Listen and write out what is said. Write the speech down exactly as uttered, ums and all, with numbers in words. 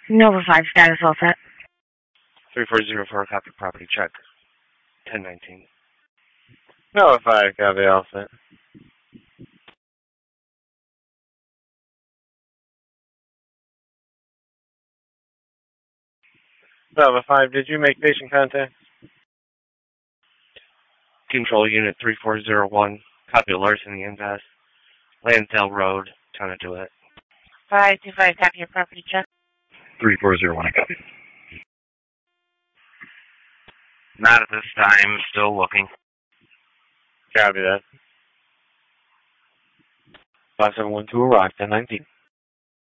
Nova five status all set. three four zero four, copy property check. ten nineteen. Nova five, copy all set. Nova five, did you make patient contact? Control unit three four zero one, copy larceny impasse. Lansdale Road, Tonawanda. five two five, copy your property check. three four zero one, copy. Not at this time, still looking. Copy that. five seven one two, arrive, ten nineteen.